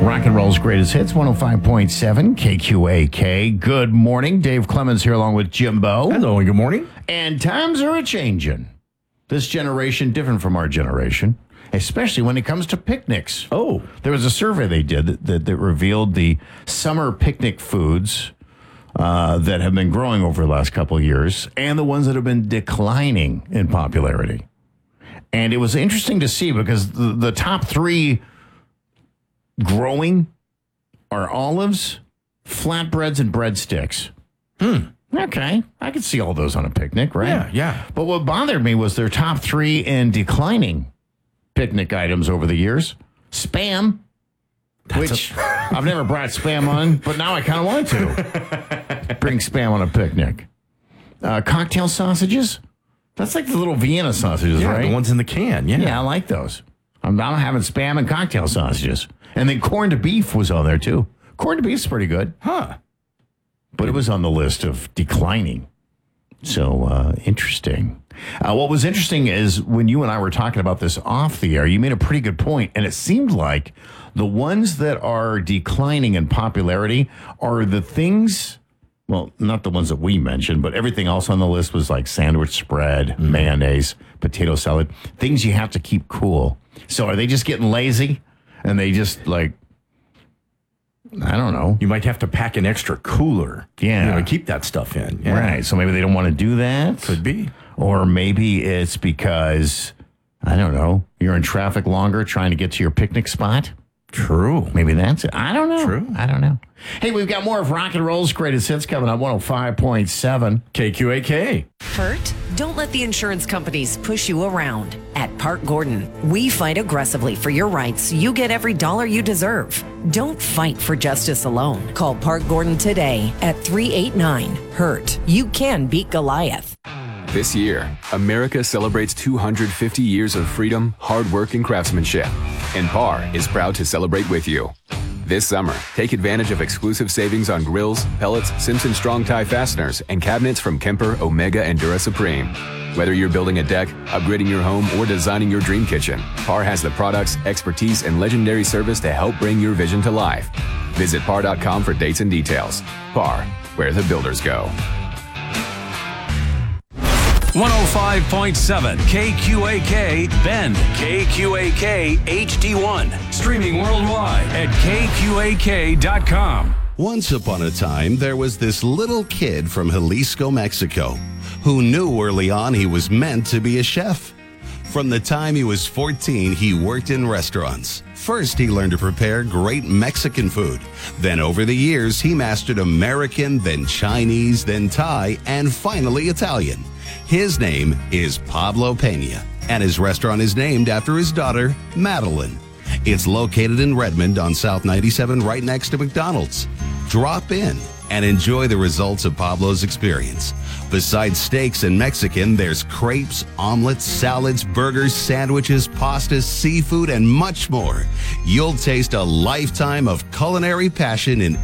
Rock and roll's greatest hits, 105.7 KQAK. Good morning. Dave Clemens here along with Jimbo. Hello and good morning. And times are a-changing. This generation different from our generation, especially when it comes to picnics. Oh. There was a survey they did that revealed the summer picnic foods that have been growing over the last couple of years and the ones that have been declining in popularity. And it was interesting to see because the top three growing are olives, flatbreads, and breadsticks. Okay, I could see all those on a picnic, right? Yeah. But what bothered me was their top three in declining picnic items over the years. Spam, which I've never brought spam on, but now I kind of want to bring spam on a picnic. Cocktail sausages. That's like the little Vienna sausages, right? The ones in the can, Yeah, I like those. I'm having spam and cocktail sausages. And then corned beef was on there, too. Corned beef's pretty good. Huh. But it was on the list of declining. So, interesting. What was interesting is when you and I were talking about this off the air, you made a pretty good point, and it seemed like the ones that are declining in popularity are the things, well, not the ones that we mentioned, but everything else on the list was like sandwich spread, mayonnaise, potato salad, things you have to keep cool. So are they just getting lazy? And they just like, I don't know. You might have to pack an extra cooler. Yeah. To keep that stuff in. Yeah. Right. So maybe they don't want to do that. Could be. Or maybe it's because, I don't know, you're in traffic longer trying to get to your picnic spot. True. Maybe that's it. I don't know. True. I don't know. Hey, we've got more of Rock and Roll's greatest hits coming up, 105.7 KQAK. Hurt? Don't let the insurance companies push you around. At Park Gordon, we fight aggressively for your rights so you get every dollar you deserve. Don't fight for justice alone. Call Park Gordon today at 389-HURT. You can beat Goliath. This year, America celebrates 250 years of freedom, hard work, and craftsmanship. And PAR is proud to celebrate with you. This summer, take advantage of exclusive savings on grills, pellets, Simpson Strong Tie fasteners, and cabinets from Kemper, Omega, and Dura Supreme. Whether you're building a deck, upgrading your home, or designing your dream kitchen, PAR has the products, expertise, and legendary service to help bring your vision to life. Visit par.com for dates and details. PAR, where the builders go. 105.7 KQAK Bend, KQAK HD1. Streaming worldwide at KQAK.com. Once upon a time, there was this little kid from Jalisco, Mexico, who knew early on he was meant to be a chef. From the time he was 14, he worked in restaurants. First, he learned to prepare great Mexican food. Then over the years, he mastered American, then Chinese, then Thai, and finally Italian. His name is Pablo Pena, and his restaurant is named after his daughter, Madeline. It's located in Redmond on South 97, right next to McDonald's. Drop in and enjoy the results of Pablo's experience. Besides steaks and Mexican, there's crepes, omelets, salads, burgers, sandwiches, pastas, seafood, and much more. You'll taste a lifetime of culinary passion in